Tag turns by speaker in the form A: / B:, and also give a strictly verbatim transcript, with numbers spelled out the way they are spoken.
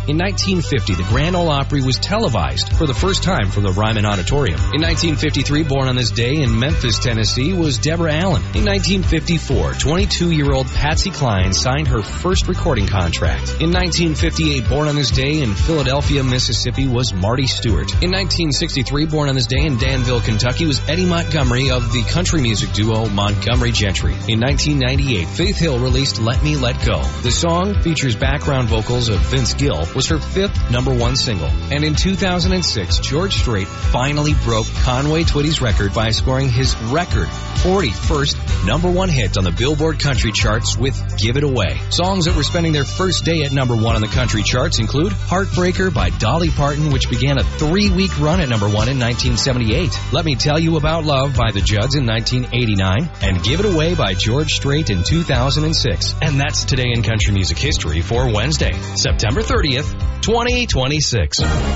A: In nineteen fifty, the Grand Ole Opry was televised for the first time from the Ryman Auditorium. In nineteen fifty-three, born on this day in Memphis, Tennessee, was Deborah Allen. In nineteen fifty-four, twenty-two-year-old Patsy Cline signed her first recording contract. In nineteen fifty-eight, born on this day in Philadelphia, Mississippi, was Marty Stewart. In nineteen sixty-three, born on this day in Danville, Kentucky, was Eddie Montgomery of the country music duo Montgomery Gentry. In nineteen ninety-eight, Faith Hill released Let Me Let Go. The song features background vocals of Vince Gill, was her fifth number one single. And in two thousand six, George Strait finally broke Conway Twitty's record by scoring his record forty-first number one hit on the Billboard country charts with Give It Away. Songs that were spending their first day at number one on the country charts include Heartbreaker by Dolly Parton, which began a three-week run at number one in nineteen seventy-eight. Let Me Tell You About Love by the Judds in nineteen eighty-nine. And Give It Away by George Strait in two thousand six. And that's Today in Country Music History for Wednesday, September thirtieth, twenty twenty-six.